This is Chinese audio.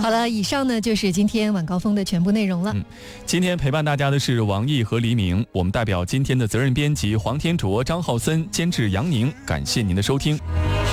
好了，以上呢就是今天晚高峰的全部内容了。 今天陪伴大家的是王毅和黎明，我们代表今天的责任编辑黄天卓、张浩森，监制杨宁，感谢您的收听。